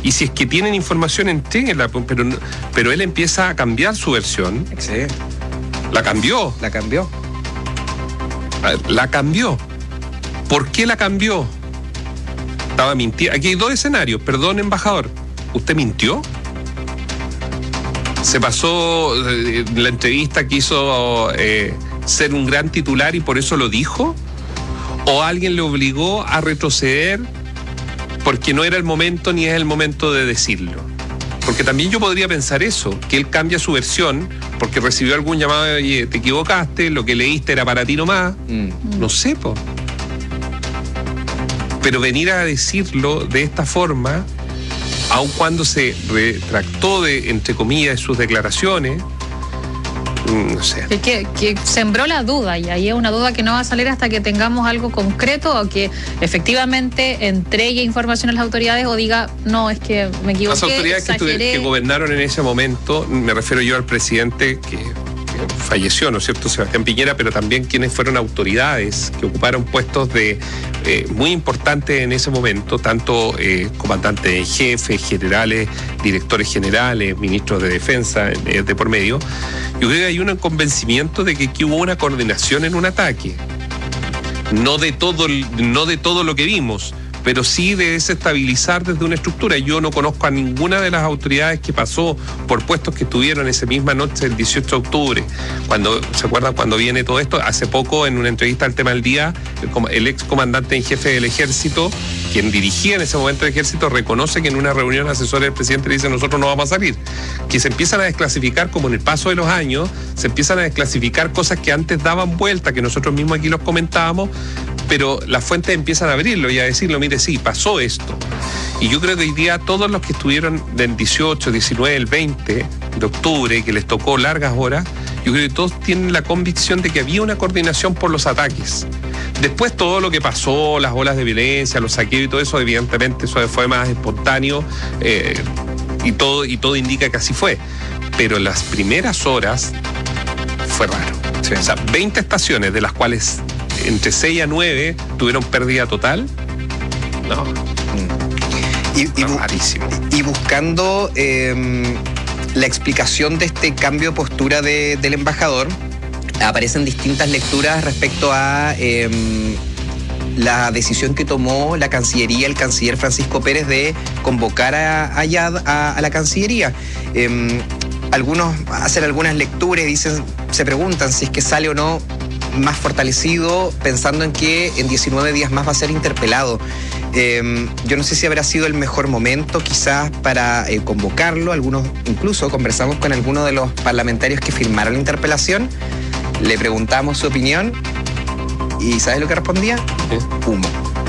Y si es que tienen información, entréguenla, pero él empieza a cambiar su versión. Sí. La cambió. La cambió. La cambió. ¿Por qué la cambió? Estaba mintiendo. Aquí hay dos escenarios. Perdón, embajador. ¿Usted mintió? Se pasó la entrevista, quiso ser un gran titular y por eso lo dijo. ¿O alguien le obligó a retroceder porque no era el momento ni es el momento de decirlo? Porque también yo podría pensar eso, que él cambia su versión porque recibió algún llamado y te equivocaste, lo que leíste era para ti nomás. No sé, po. Pero venir a decirlo de esta forma, aun cuando se retractó de, entre comillas, de sus declaraciones, no sé. Que sembró la duda, y ahí es una duda que no va a salir hasta que tengamos algo concreto o que efectivamente entregue información a las autoridades o diga, no, es que me equivoqué. Las autoridades que gobernaron en ese momento, me refiero yo al presidente que falleció, ¿no es cierto?, Sebastián Piñera, pero también quienes fueron autoridades que ocuparon puestos de muy importantes en ese momento, tanto comandantes en jefe, generales, directores generales, ministros de defensa de por medio. Yo creo que hay un convencimiento de que aquí hubo una coordinación en un ataque, no de todo lo que vimos, pero sí de desestabilizar desde una estructura. Yo no conozco a ninguna de las autoridades que pasó por puestos que estuvieron esa misma noche del 18 de octubre. ¿Se acuerdan cuando viene todo esto? Hace poco, en una entrevista al Tema del Día, el ex comandante en jefe del ejército, quien dirigía en ese momento el ejército, reconoce que en una reunión asesora del presidente le dice: nosotros no vamos a salir. Que se empiezan a desclasificar, como en el paso de los años, se empiezan a desclasificar cosas que antes daban vuelta, que nosotros mismos aquí los comentábamos, pero las fuentes empiezan a abrirlo y a decirlo: mire, sí, pasó esto. Y yo creo que hoy día todos los que estuvieron del 18, 19, el 20 de octubre, que les tocó largas horas, yo creo que todos tienen la convicción de que había una coordinación por los ataques. Después todo lo que pasó, las olas de violencia, los saqueos y todo eso, evidentemente eso fue más espontáneo, y todo indica que así fue. Pero las primeras horas fue raro. Sí. O sea, 20 estaciones, de las cuales entre 6 a 9 tuvieron pérdida total. No. Y buscando la explicación de este cambio de postura del embajador, aparecen distintas lecturas respecto a la decisión que tomó la Cancillería, el canciller Francisco Pérez, de convocar a Yad a la Cancillería. Algunos hacen algunas lecturas y se preguntan si es que sale o no más fortalecido, pensando en que en 19 días más va a ser interpelado. Yo no sé si habrá sido el mejor momento quizás para convocarlo. Algunos, incluso conversamos con algunos de los parlamentarios que firmaron la interpelación, le preguntamos su opinión y ¿sabes lo que respondía? Humo.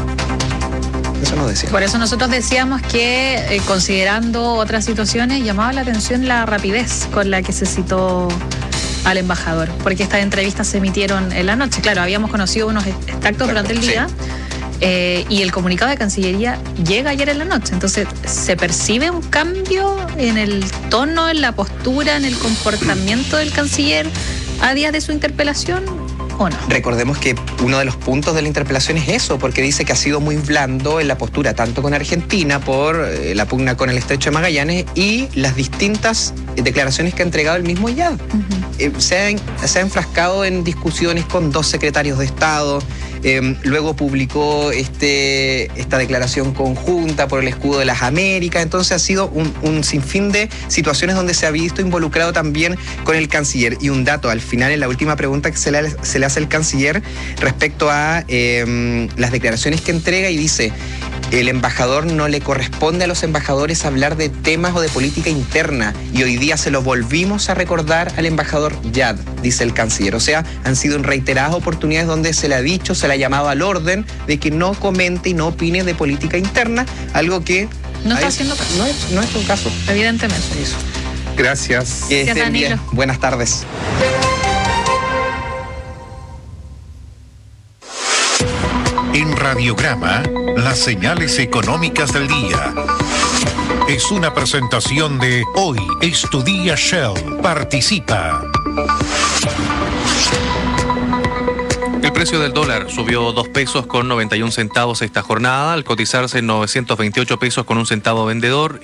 Eso nos decía. Por eso nosotros decíamos que, considerando otras situaciones, llamaba la atención la rapidez con la que se citó al embajador, porque estas entrevistas se emitieron en la noche. Claro, habíamos conocido unos extractos durante el día, sí. Y el comunicado de Cancillería llega ayer en la noche. Entonces, ¿se percibe un cambio en el tono, en la postura, en el comportamiento del canciller a días de su interpelación o no? Recordemos que uno de los puntos de la interpelación es eso, porque dice que ha sido muy blando en la postura, tanto con Argentina por la pugna con el Estrecho de Magallanes y las distintas declaraciones que ha entregado el mismo Yad. Se ha enfrascado en discusiones con 2 secretarios de Estado, luego publicó esta declaración conjunta por el escudo de las Américas. Entonces ha sido un sinfín de situaciones donde se ha visto involucrado también con el canciller. Y un dato, al final, en la última pregunta que se le hace al canciller respecto a las declaraciones que entrega, y dice: el embajador, no le corresponde a los embajadores hablar de temas o de política interna, y hoy día se lo volvimos a recordar al embajador Yad, dice el canciller. O sea, han sido en reiteradas oportunidades donde se le ha dicho, se le ha llamado al orden de que no comente y no opine de política interna, algo que no está haciendo caso. No es un caso. Evidentemente. Eso. Gracias. Gracias, Danilo. Buenas tardes. En Radiograma, las señales económicas del día. Es una presentación de Hoy es tu día Shell. Participa. El precio del dólar subió 2 pesos con 91 centavos esta jornada, al cotizarse en 928 pesos con un centavo vendedor.